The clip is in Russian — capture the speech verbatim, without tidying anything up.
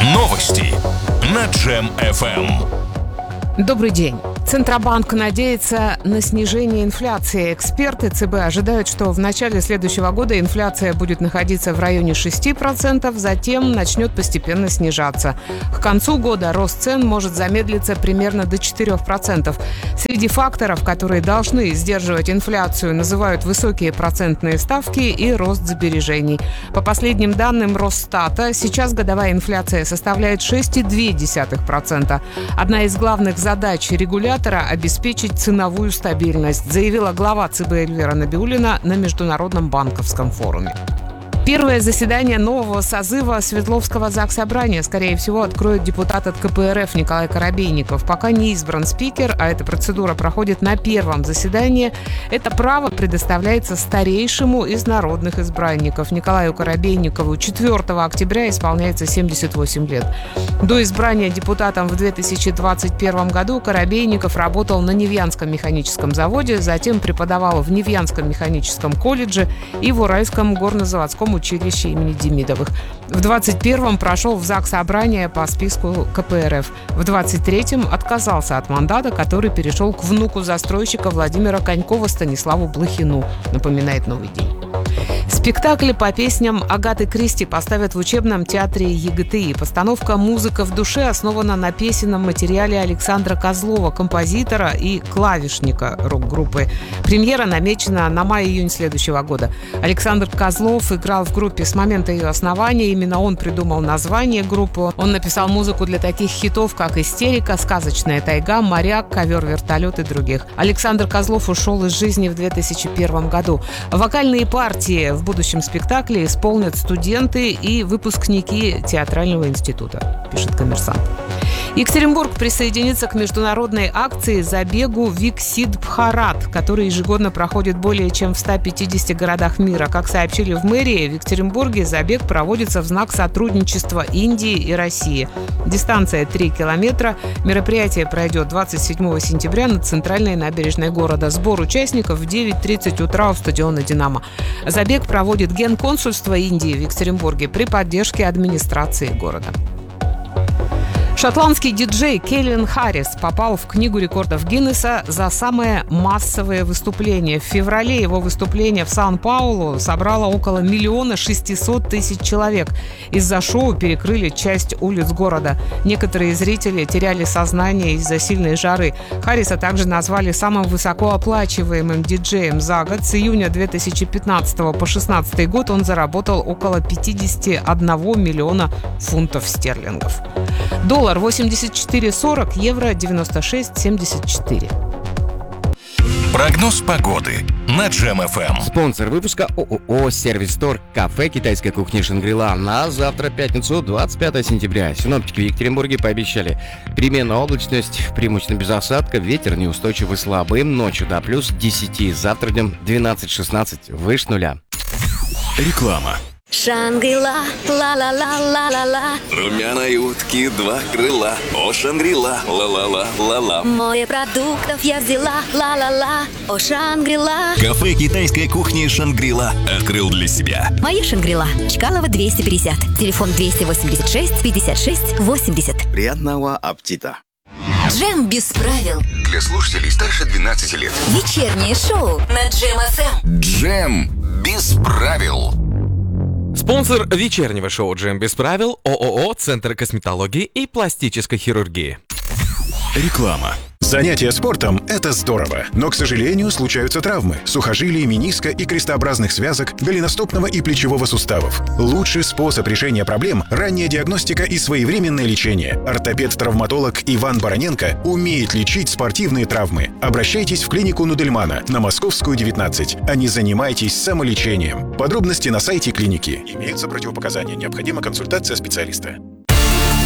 Новости на Джем эф эм. Добрый день. Центробанк надеется на снижение инфляции. Эксперты ЦБ ожидают, что в начале следующего года инфляция будет находиться в районе шести процентов, затем начнет постепенно снижаться. К концу года рост цен может замедлиться примерно до четырёх процентов. Среди факторов, которые должны сдерживать инфляцию, называют высокие процентные ставки и рост сбережений. По последним данным Росстата, сейчас годовая инфляция составляет шесть целых две десятых процента. Одна из главных задач регулятора – обеспечить ценовую стабильность, заявила глава ЦБ Эльвира Набиуллина на Международном банковском форуме. Первое заседание нового созыва Свердловского Заксобрания, скорее всего, откроет депутат от ка пэ эр эф Николай Коробейников. Пока не избран спикер, а эта процедура проходит на первом заседании, это право предоставляется старейшему из народных избранников. Николаю Коробейникову четвёртого октября исполняется семьдесят восемь лет. До избрания депутатом в две тысячи двадцать первом году Коробейников работал на Невьянском механическом заводе, затем преподавал в Невьянском механическом колледже и в Уральском горнозаводском училище имени Демидовых. В двадцать первом прошел в Заксобрание по списку ка пэ эр эф. В двадцать третьем отказался от мандата, который перешел к внуку застройщика Владимира Конькова Станиславу Блохину, напоминает «Новый день». Спектакль по песням Агаты Кристи поставят в учебном театре е гэ тэ и. Постановка «Музыка в душе» основана на песенном материале Александра Козлова, композитора и клавишника рок-группы. Премьера намечена на май-июнь следующего года. Александр Козлов играл в группе с момента ее основания. Именно он придумал название группы. Он написал музыку для таких хитов, как «Истерика», «Сказочная тайга», «Моряк», «Ковер-вертолет» и других. Александр Козлов ушел из жизни в две тысячи первом году. Вокальные партии в будущем спектакле исполнят студенты и выпускники театрального института, пишет «Коммерсант». Екатеринбург присоединится к международной акции «Забегу Виксид Бхарат», который ежегодно проходит более чем в ста пятидесяти городах мира. Как сообщили в мэрии, в Екатеринбурге забег проводится в знак сотрудничества Индии и России. Дистанция три километра. Мероприятие пройдет двадцать седьмого сентября на центральной набережной города. Сбор участников в девять тридцать утра у стадиона «Динамо». Забег проводит Генконсульство Индии в Екатеринбурге при поддержке администрации города. Шотландский диджей Кельвин Харрис попал в Книгу рекордов Гиннесса за самое массовое выступление. В феврале его выступление в Сан-Паулу собрало около миллиона шестисот тысяч человек. Из-за шоу перекрыли часть улиц города. Некоторые зрители теряли сознание из-за сильной жары. Харриса также назвали самым высокооплачиваемым диджеем за год. С июня две тысячи пятнадцатого по шестнадцатый год он заработал около пятьдесят один миллиона фунтов стерлингов. Доллар восемьдесят четыре сорок, евро девяносто шесть семьдесят четыре. Прогноз погоды на Джем эф эм. Спонсор выпуска ООО «Сервис Стор», кафе китайской кухни «Шангри-Ла». На завтра, пятницу, двадцать пятого сентября. Синоптики в Екатеринбурге пообещали переменную облачность, преимущественно без осадка, ветер неустойчивый слабый, ночью до плюс десяти, завтра днем двенадцать-шестнадцать, выше нуля. Реклама. Шангри-Ла, ла-ла-ла-ла-ла-ла. Румяной утки два крыла. О, Шангри-Ла, ла-ла-ла-ла-ла. Море продуктов я взяла, ла-ла-ла. О, Шангри-Ла. Кафе китайской кухни «Шангри-Ла» открыл для себя. Моя Шангри-Ла. Чкалова двести пятьдесят. Телефон двести восемьдесят шесть пятьдесят шесть восемьдесят. Приятного аппетита. Джем без правил. Для слушателей старше двенадцати лет. Вечернее шоу на Джем эф эм. Джем без правил. Спонсор вечернего шоу «Джем без правил» ООО «Центр косметологии и пластической хирургии». Реклама. Занятия спортом – это здорово, но, к сожалению, случаются травмы сухожилий, мениска и крестообразных связок, голеностопного и плечевого суставов. Лучший способ решения проблем – ранняя диагностика и своевременное лечение. Ортопед-травматолог Иван Бароненко умеет лечить спортивные травмы. Обращайтесь в клинику Нудельмана на Московскую, девятнадцать, а не занимайтесь самолечением. Подробности на сайте клиники. Имеются противопоказания. Необходима консультация специалиста.